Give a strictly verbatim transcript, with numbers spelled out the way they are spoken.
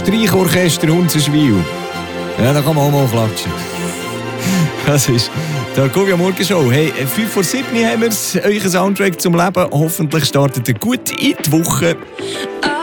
Streichorchester Hunzenschwil. Ja, da kann man auch mal klatschen. Das ist der Argovia Morgenshow. Hey, fünf vor sieben haben wir es. Euer Soundtrack zum Leben. Hoffentlich startet ihr gut in die Woche.